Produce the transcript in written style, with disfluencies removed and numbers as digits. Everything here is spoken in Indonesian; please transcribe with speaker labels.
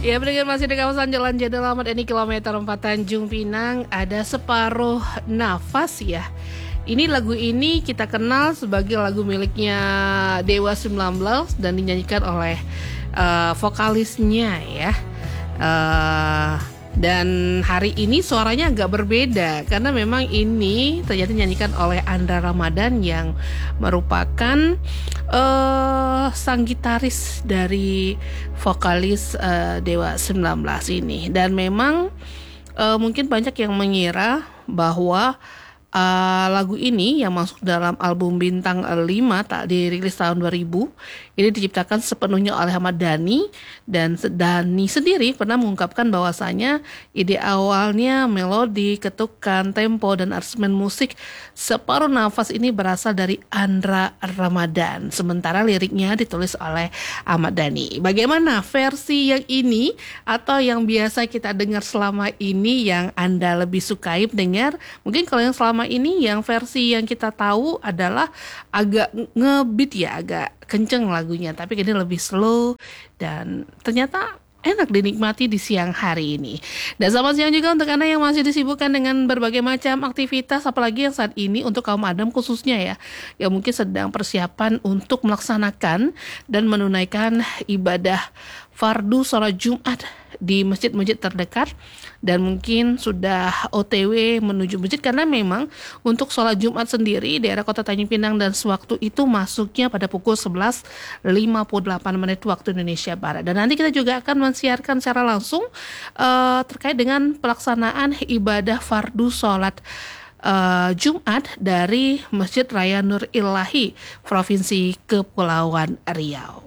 Speaker 1: Ya, pendengar masih di kawasan Jalan Jendela Ahmad Yani kilometer 4 Tanjung Pinang. Ada Separuh Nafas ya. Ini lagu ini kita kenal sebagai lagu miliknya Dewa 19 dan dinyanyikan oleh vokalisnya ya. Dan hari ini suaranya agak berbeda karena memang ini ternyata dinyanyikan oleh Andra Ramadan yang merupakan sang gitaris dari vokalis Dewa 19 ini. Dan memang mungkin banyak yang mengira bahwa lagu ini yang masuk dalam album Bintang 5 tak dirilis tahun 2000 ini diciptakan sepenuhnya oleh Ahmad Dhani, dan Dhani sendiri pernah mengungkapkan bahwasanya ide awalnya melodi, ketukan, tempo dan aransemen musik Separuh Nafas ini berasal dari Andra Ramadan, sementara liriknya ditulis oleh Ahmad Dhani. Bagaimana versi yang ini atau yang biasa kita dengar selama ini yang Anda lebih sukai dengar? Mungkin kalau yang selama ini yang versi yang kita tahu adalah agak ngebeat ya, agak kenceng lagunya, tapi ini lebih slow dan ternyata enak dinikmati di siang hari ini. Dan selamat siang juga untuk Anda yang masih disibukkan dengan berbagai macam aktivitas, apalagi yang saat ini untuk kaum Adam khususnya ya, yang mungkin sedang persiapan untuk melaksanakan dan menunaikan ibadah fardu sholat Jumat di masjid-masjid terdekat, dan mungkin sudah OTW menuju masjid karena memang untuk sholat Jumat sendiri daerah Kota Tanjung Pinang dan sewaktu itu masuknya pada pukul 11.58 waktu Indonesia Barat. Dan nanti kita juga akan mensiarkan secara langsung terkait dengan pelaksanaan ibadah fardu sholat Jumat dari Masjid Raya Nur Ilahi Provinsi Kepulauan Riau.